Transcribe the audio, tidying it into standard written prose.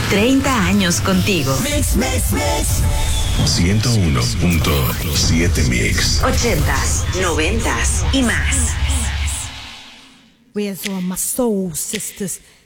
30 años contigo. Mix, mix, mix. 101.7 Mix. 80s, 90s y más. Where's all my soul sisters?